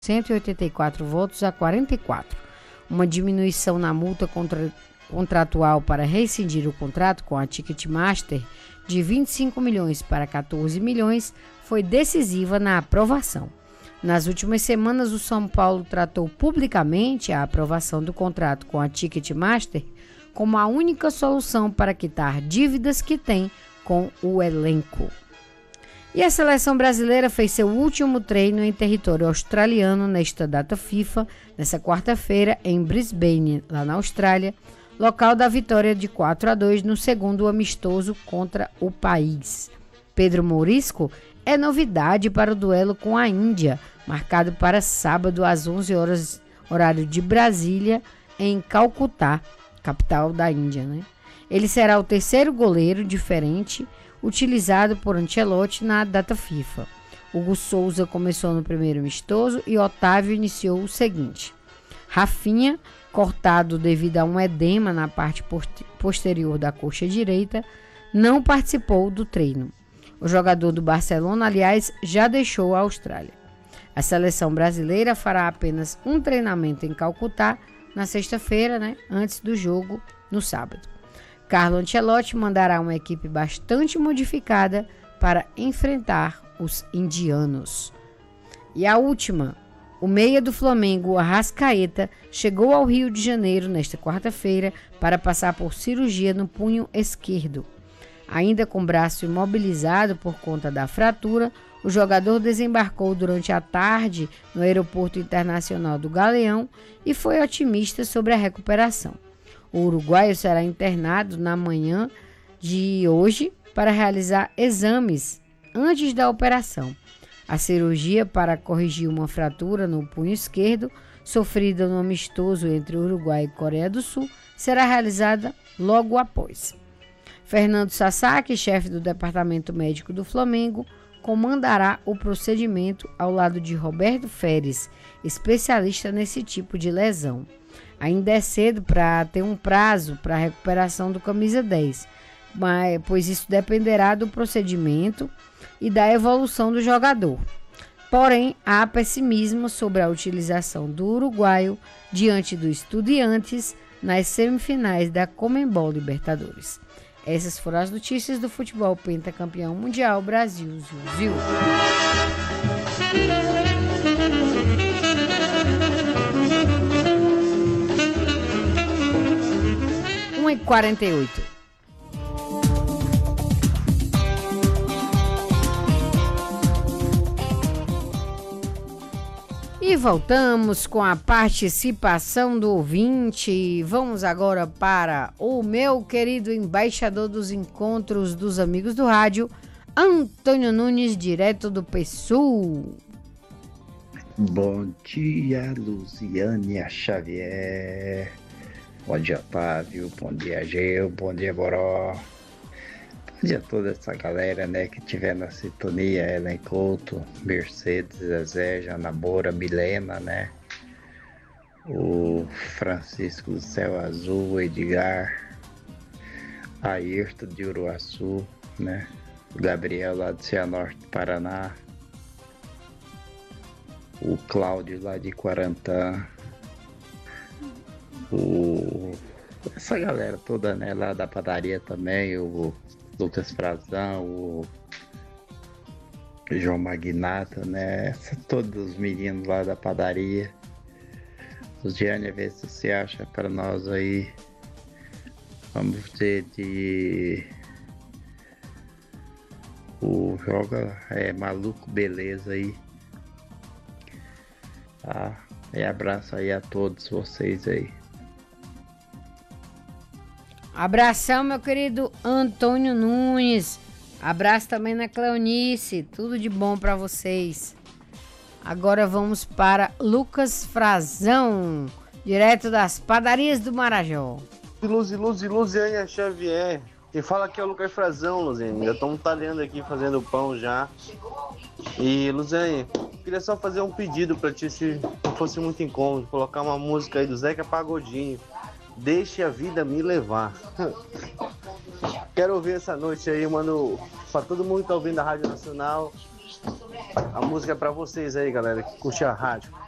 184 votos a 44. Uma diminuição na multa contratual para rescindir o contrato com a Ticketmaster de 25 milhões para 14 milhões foi decisiva na aprovação. Nas últimas semanas, o São Paulo tratou publicamente a aprovação do contrato com a Ticketmaster como a única solução para quitar dívidas que tem com o elenco. E a seleção brasileira fez seu último treino em território australiano nesta data FIFA, nesta quarta-feira, em Brisbane, lá na Austrália, local da vitória de 4-2 no segundo amistoso contra o país. Pedro Mourisco é novidade para o duelo com a Índia, marcado para sábado às 11 horas, horário de Brasília, em Calcutá, capital da Índia, né? Ele será o terceiro goleiro diferente utilizado por Ancelotti na data FIFA. Hugo Souza começou no primeiro amistoso e Otávio iniciou o seguinte. Rafinha, cortado devido a um edema na parte posterior da coxa direita, não participou do treino. O jogador do Barcelona, aliás, já deixou a Austrália. A seleção brasileira fará apenas um treinamento em Calcutá na sexta-feira, né, antes do jogo no sábado. Carlo Ancelotti mandará uma equipe bastante modificada para enfrentar os indianos. E a última, o meia do Flamengo, Arrascaeta, chegou ao Rio de Janeiro nesta quarta-feira para passar por cirurgia no punho esquerdo. Ainda com o braço imobilizado por conta da fratura, o jogador desembarcou durante a tarde no Aeroporto Internacional do Galeão e foi otimista sobre a recuperação. O uruguaio será internado na manhã de hoje para realizar exames antes da operação. A cirurgia para corrigir uma fratura no punho esquerdo, sofrida no amistoso entre Uruguai e Coreia do Sul, será realizada logo após. Fernando Sasaki, chefe do Departamento Médico do Flamengo, comandará o procedimento ao lado de Roberto Feres, especialista nesse tipo de lesão. Ainda é cedo para ter um prazo para a recuperação do camisa 10, pois isso dependerá do procedimento e da evolução do jogador. Porém, há pessimismo sobre a utilização do uruguaio diante do Estudiantes nas semifinais da Conmebol Libertadores. Essas foram as notícias do futebol pentacampeão mundial Brasil Zil. 1h48. E voltamos com a participação do ouvinte. Vamos agora para o meu querido embaixador dos encontros dos amigos do rádio, Antônio Nunes, direto do PSUL. Bom dia, Luziânia Xavier. Bom dia, Otávio. Bom dia, Geu. Bom dia, Boró. Bom dia a toda essa galera, né, que tiver na sintonia, Ellen Couto, Mercedes, Zezé, Janabora, Milena, né, o Francisco do Céu Azul, o Edgar, Ayrton de Uruaçu, né, o Gabriel lá do Cianorte do Paraná, o Cláudio lá de Quarantã, essa galera toda, né, lá da padaria também, o Lucas Frazão, o João Magnata, né? Todos os meninos lá da padaria. Os Gianni, vê se você acha para nós aí. Vamos ter de. O Joga Maluco Beleza aí. Tá? E abraço aí a todos vocês aí. Abração, meu querido Antônio Nunes. Abraço também na Cleonice. Tudo de bom para vocês. Agora vamos para Lucas Frazão, direto das padarias do Marajó. Luziânia Xavier. Quem fala aqui é o Lucas Frazão, Luziânia. Já estamos talhando aqui, fazendo pão já. E, Luziânia, queria só fazer um pedido para ti, se não fosse muito incômodo, colocar uma música aí do Zeca Pagodinho. Deixe a vida me levar. Quero ouvir essa noite aí, mano. Pra todo mundo que tá ouvindo a Rádio Nacional. A música é pra vocês aí, galera, que curte a rádio.